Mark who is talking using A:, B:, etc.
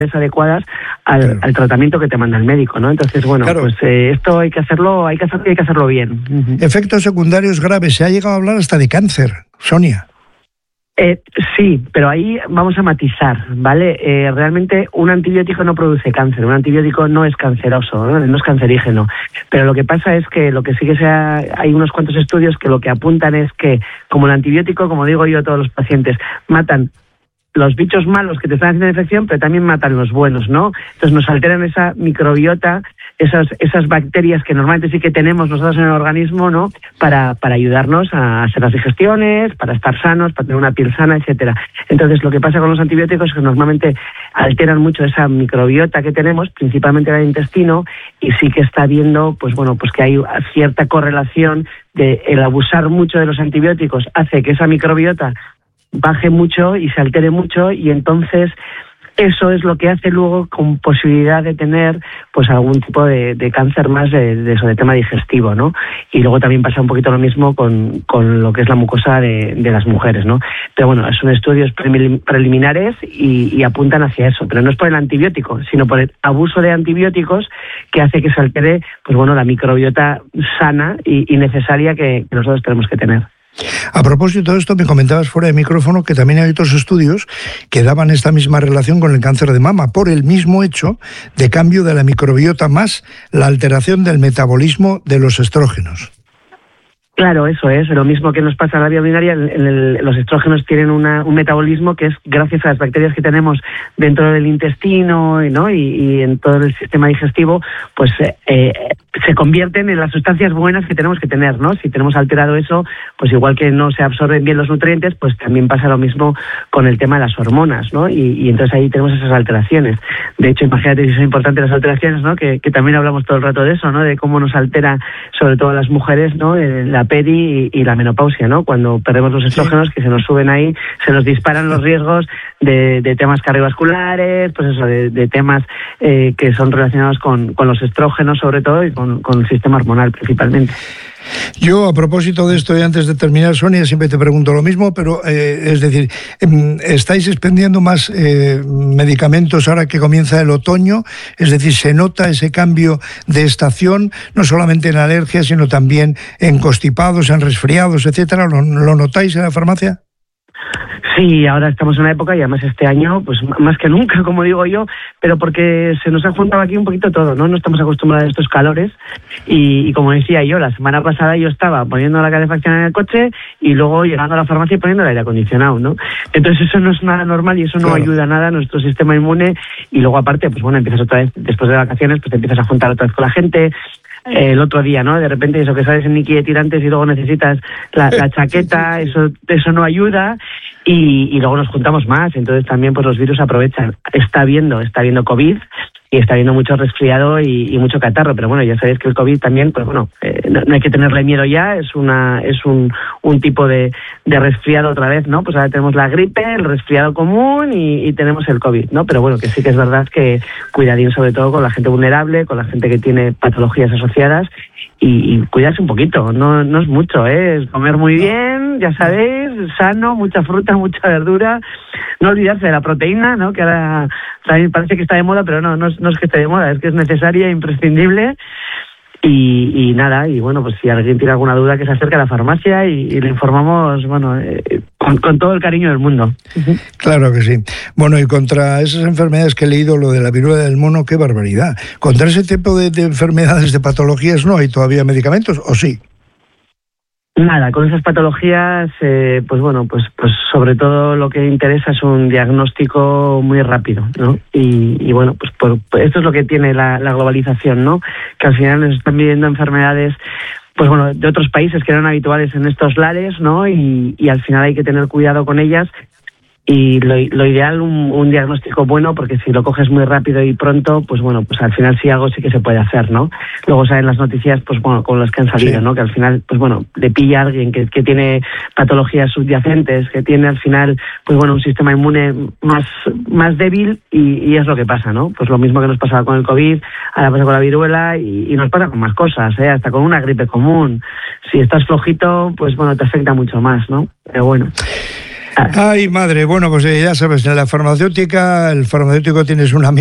A: adecuadas al tratamiento que te manda el médico, ¿no? Entonces, bueno, claro, pues esto hay que hacerlo bien.
B: Efectos secundarios graves, se ha llegado a hablar hasta de cáncer, Sonia.
A: Sí, pero ahí vamos a matizar, ¿vale? Realmente un antibiótico no produce cáncer, un antibiótico no es canceroso, no es cancerígeno, pero lo que pasa es que lo que sí que hay unos cuantos estudios que lo que apuntan es que, como el antibiótico, como digo yo a todos los pacientes, matan los bichos malos que te están haciendo infección, pero también matan los buenos, ¿no? Entonces nos alteran esa microbiota, esas bacterias que normalmente sí que tenemos nosotros en el organismo, ¿no? Para ayudarnos a hacer las digestiones, para estar sanos, para tener una piel sana, etcétera. Entonces lo que pasa con los antibióticos es que normalmente alteran mucho esa microbiota que tenemos, principalmente en el intestino, y sí que está viendo, pues que hay cierta correlación de el abusar mucho de los antibióticos hace que esa microbiota baje mucho y se altere mucho, y entonces eso es lo que hace luego con posibilidad de tener pues algún tipo de cáncer más de tema digestivo, ¿no? Y luego también pasa un poquito lo mismo con lo que es la mucosa de las mujeres, ¿no? Pero bueno, son estudios preliminares y apuntan hacia eso, pero no es por el antibiótico, sino por el abuso de antibióticos que hace que se altere la microbiota sana y necesaria que nosotros tenemos que tener.
B: A propósito de esto, me comentabas fuera de micrófono que también hay otros estudios que daban esta misma relación con el cáncer de mama, por el mismo hecho de cambio de la microbiota más la alteración del metabolismo de los estrógenos.
A: Claro, eso es lo mismo que nos pasa en la vía urinaria. Los estrógenos tienen un metabolismo que es gracias a las bacterias que tenemos dentro del intestino, ¿no? y en todo el sistema digestivo, pues se convierten en las sustancias buenas que tenemos que tener, ¿no? Si tenemos alterado eso, pues igual que no se absorben bien los nutrientes, pues también pasa lo mismo con el tema de las hormonas, ¿no? Y entonces ahí tenemos esas alteraciones. De hecho, imagínate si son importantes las alteraciones, ¿no? Que también hablamos todo el rato de eso, ¿no? De cómo nos altera, sobre todo a las mujeres, ¿no? La peri y la menopausia, ¿no? Cuando perdemos los estrógenos, que se nos suben ahí, se nos disparan los riesgos de temas cardiovasculares, pues eso, de temas que son relacionados con los estrógenos sobre todo y con el sistema hormonal principalmente.
B: Yo, a propósito de esto, y antes de terminar, Sonia, siempre te pregunto lo mismo, pero es decir, ¿estáis expendiendo más medicamentos ahora que comienza el otoño? Es decir, ¿se nota ese cambio de estación, no solamente en alergias, sino también en constipados, en resfriados, etcétera? ¿Lo notáis en la farmacia?
A: Sí, ahora estamos en una época, y además este año, pues más que nunca, como digo yo, pero porque se nos ha juntado aquí un poquito todo, ¿no? No estamos acostumbrados a estos calores y como decía yo, la semana pasada yo estaba poniendo la calefacción en el coche y luego llegando a la farmacia y poniendo el aire acondicionado, ¿no? Entonces eso no es nada normal y eso no ayuda nada a nuestro sistema inmune, y luego aparte, pues bueno, empiezas otra vez, después de vacaciones, pues te empiezas a juntar otra vez con la gente. El otro día, ¿no? De repente eso que sales en Niki de tirantes y luego necesitas la chaqueta, eso no ayuda, y luego nos juntamos más, entonces también pues los virus aprovechan. Está habiendo COVID y está habiendo mucho resfriado y mucho catarro, pero bueno, ya sabéis que el COVID también, pues bueno, no hay que tenerle miedo ya, es un tipo de resfriado otra vez, ¿no? Pues ahora tenemos la gripe, el resfriado común y tenemos el COVID, ¿no? Pero bueno, que sí que es verdad que cuidadín sobre todo con la gente vulnerable, con la gente que tiene patologías asociadas, y cuidarse un poquito, no es mucho, es comer muy bien, ya sabéis, sano, mucha fruta, mucha verdura, no olvidarse de la proteína, ¿no? Que ahora también parece que está de moda, pero no es que esté de moda, es que es necesaria e imprescindible. Y nada, y bueno, pues si alguien tiene alguna duda, que se acerque a la farmacia y le informamos, bueno, con todo el cariño del mundo.
B: Claro que sí. Bueno, y contra esas enfermedades que he leído, lo de la viruela del mono, qué barbaridad. Contra ese tipo de enfermedades, de patologías, ¿no hay todavía medicamentos, o sí?
A: Nada, con esas patologías, pues bueno, pues sobre todo lo que interesa es un diagnóstico muy rápido, ¿no? Y bueno, pues esto es lo que tiene la globalización, ¿no? Que al final nos están viviendo enfermedades, pues bueno, de otros países que eran habituales en estos lares, ¿no? Y al final hay que tener cuidado con ellas. Y lo ideal, un diagnóstico bueno, porque si lo coges muy rápido y pronto, pues bueno, pues al final sí algo sí que se puede hacer, ¿no? Luego salen las noticias, pues bueno, con las que han salido, sí, ¿no? Que al final, pues bueno, le pilla a alguien que tiene patologías subyacentes, que tiene al final, pues bueno, un sistema inmune más débil y es lo que pasa, ¿no? Pues lo mismo que nos pasaba con el COVID, ahora pasa con la viruela y nos pasa con más cosas, hasta con una gripe común. Si estás flojito, pues bueno, te afecta mucho más, ¿no? Pero bueno.
B: Ay, madre, bueno, pues ya sabes, en la farmacéutica, el farmacéutico tienes una